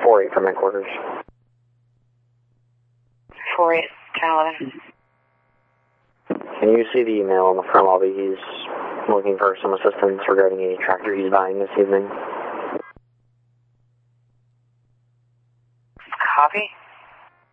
4-8 from headquarters. 4-8, 10-11. Can you see the email in the front lobby? He's looking for some assistance regarding a tractor he's buying this evening. Copy.